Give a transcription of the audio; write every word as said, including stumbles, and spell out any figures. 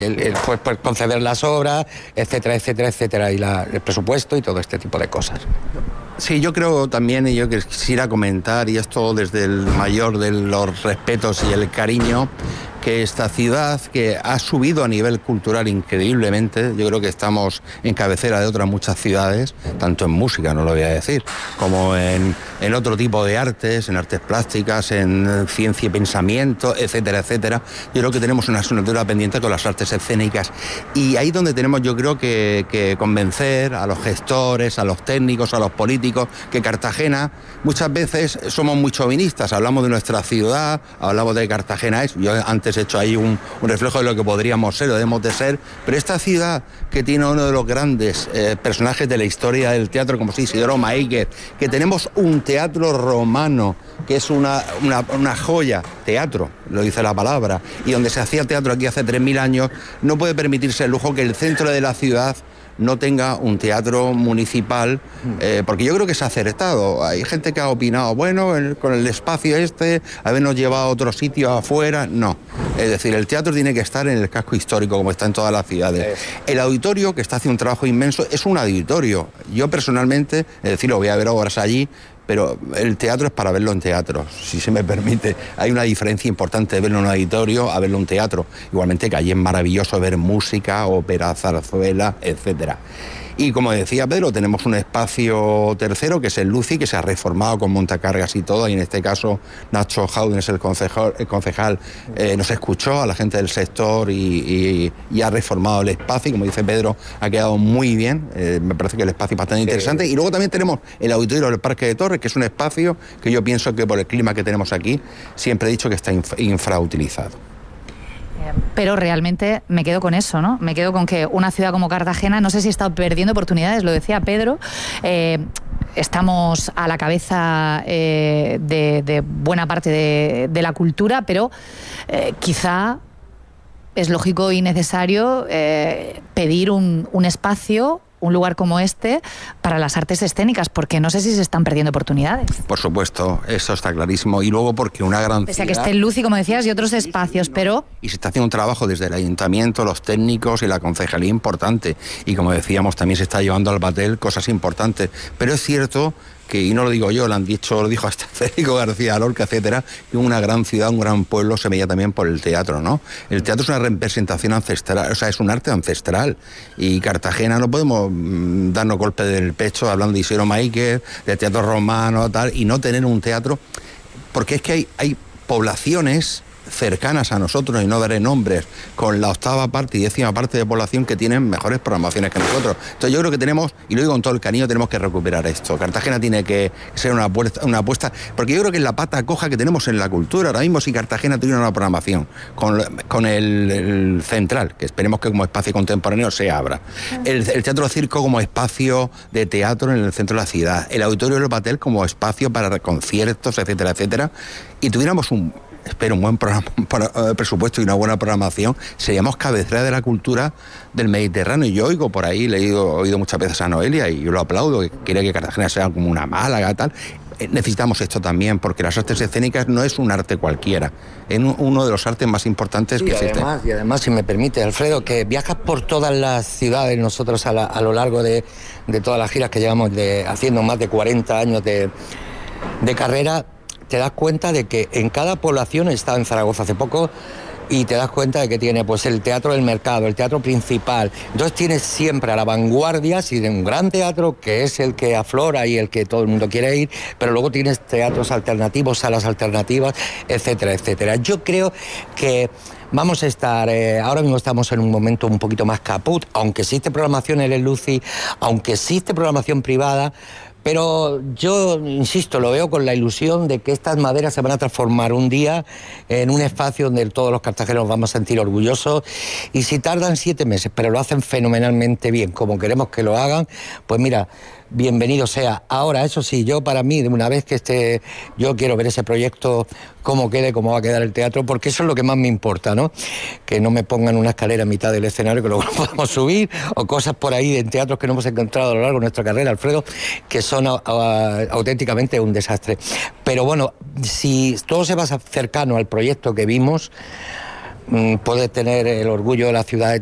El, el, pues, pues conceder las obras, etcétera, etcétera, etcétera, y la, el presupuesto y todo este tipo de cosas. Sí, yo creo también, y yo quisiera comentar, y esto desde el mayor de los respetos y el cariño, que esta ciudad, que ha subido a nivel cultural increíblemente, yo creo que estamos en cabecera de otras muchas ciudades, tanto en música, no lo voy a decir, como en, en otro tipo de artes, en artes plásticas, en ciencia y pensamiento, etcétera, etcétera. Yo creo que tenemos una asignatura pendiente con las artes escénicas, y ahí donde tenemos, yo creo, que, que convencer a los gestores, a los técnicos, a los políticos, que Cartagena, muchas veces somos muy chauvinistas, hablamos de nuestra ciudad, hablamos de Cartagena, es, yo antes he hecho ahí un, un reflejo de lo que podríamos ser o debemos de ser, pero esta ciudad que tiene uno de los grandes eh, personajes de la historia del teatro, como si Isidoro Maíquez, que tenemos un teatro romano, que es una, una, una joya, teatro, lo dice la palabra, y donde se hacía teatro aquí hace tres mil años, no puede permitirse el lujo que el centro de la ciudad no tenga un teatro municipal, eh, porque yo creo que se ha acertado. Hay gente que ha opinado, bueno, el, con el espacio este, habernos llevado a otro sitio afuera, no. Es decir, el teatro tiene que estar en el casco histórico, como está en todas las ciudades. El auditorio, que está haciendo un trabajo inmenso, es un auditorio. Yo personalmente, es decir, lo voy a ver obras allí, pero el teatro es para verlo en teatro, si se me permite. Hay una diferencia importante de verlo en un auditorio a verlo en un teatro. Igualmente que allí es maravilloso ver música, ópera, zarzuela, etcétera. Y como decía Pedro, tenemos un espacio tercero que es el Luci, que se ha reformado con montacargas y todo, y en este caso Nacho Jauden es el concejal, el concejal eh, nos escuchó a la gente del sector y, y, y ha reformado el espacio, y como dice Pedro, ha quedado muy bien. Eh, me parece que el espacio es bastante interesante. Y luego también tenemos el auditorio del Parque de Torres, que es un espacio que yo pienso que por el clima que tenemos aquí, siempre he dicho que está infra, infrautilizado. Pero realmente me quedo con eso, ¿no? Me quedo con que una ciudad como Cartagena, no sé si está perdiendo oportunidades, lo decía Pedro, eh, estamos a la cabeza eh, de, de buena parte de, de la cultura, pero eh, quizá es lógico y necesario eh, pedir un, un espacio, un lugar como este, para las artes escénicas, porque no sé si se están perdiendo oportunidades. Por supuesto, eso está clarísimo. Y luego porque una gran Pese a que esté el Luci, como decías, y otros espacios, pero... Y se está haciendo un trabajo desde el ayuntamiento, los técnicos y la concejalía importante. Y como decíamos, también se está llevando al batel cosas importantes. Pero es cierto que, y no lo digo yo, lo han dicho, lo dijo hasta Federico García Lorca, etcétera, que una gran ciudad, un gran pueblo se veía también por el teatro, ¿no? El teatro es una representación ancestral, o sea, es un arte ancestral, y Cartagena no podemos mmm, darnos golpes del pecho hablando de Isidoro Maíquez, de teatro romano, tal, y no tener un teatro, porque es que hay, hay poblaciones cercanas a nosotros, y no daré nombres, con la octava parte y décima parte de población que tienen mejores programaciones que nosotros. Entonces yo creo que tenemos, y lo digo con todo el cariño, tenemos que recuperar esto. Cartagena tiene que ser una apuesta, una apuesta, porque yo creo que es la pata coja que tenemos en la cultura. Ahora mismo, si Cartagena tuviera una programación con, con el, el central, que esperemos que como espacio contemporáneo se abra, el, el Teatro Circo como espacio de teatro en el centro de la ciudad, el Auditorio del Batel como espacio para conciertos, etcétera, etcétera, y tuviéramos un espero un buen programa, para, uh, presupuesto y una buena programación, seríamos cabecera de la cultura del Mediterráneo. Y yo oigo por ahí, le he oído, oído muchas veces a Noelia, y yo lo aplaudo, que quiere que Cartagena sea como una Málaga, tal. Eh, necesitamos esto también, porque las artes escénicas no es un arte cualquiera, es un, uno de los artes más importantes sí, que existe. Además, y además, si me permite, Alfredo, que viajas por todas las ciudades, nosotros a, la, a lo largo de, de todas las giras que llevamos de, haciendo más de cuarenta años de, de carrera, te das cuenta de que en cada población, está en Zaragoza hace poco, y te das cuenta de que tiene pues el teatro del mercado, el teatro principal. Entonces tienes siempre a la vanguardia, sí, de un gran teatro que es el que aflora y el que todo el mundo quiere ir, pero luego tienes teatros alternativos, salas alternativas, etcétera, etcétera. Yo creo que vamos a estar, eh, ahora mismo estamos en un momento un poquito más caput, aunque existe programación en el Luci, aunque existe programación privada, pero yo, insisto, lo veo con la ilusión de que estas maderas se van a transformar un día en un espacio donde todos los cartageneros vamos a sentir orgullosos, y si tardan siete meses, pero lo hacen fenomenalmente bien, como queremos que lo hagan, pues mira, bienvenido sea. Ahora, eso sí, yo para mí, una vez que esté, yo quiero ver ese proyecto, cómo quede, cómo va a quedar el teatro, porque eso es lo que más me importa, ¿no? Que no me pongan una escalera a mitad del escenario que luego no podamos subir, o cosas por ahí en teatros que no hemos encontrado a lo largo de nuestra carrera, Alfredo, que son a, a, auténticamente un desastre. Pero bueno, si todo se basa cercano al proyecto que vimos, mm, poder tener el orgullo de la ciudad de